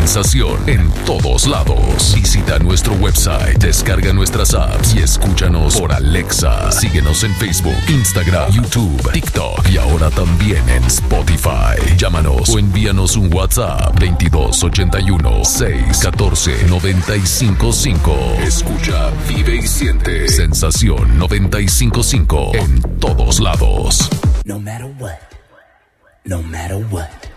sensación en todos lados. Visita nuestro website, descarga nuestras apps y escúchanos por Alexa. Síguenos en Facebook, Instagram, YouTube, TikTok y ahora también en Spotify. Llámanos o envíanos un WhatsApp 2281 614 955. Escucha, vive y siente Sensación 955 en todos lados. No matter what, no matter what.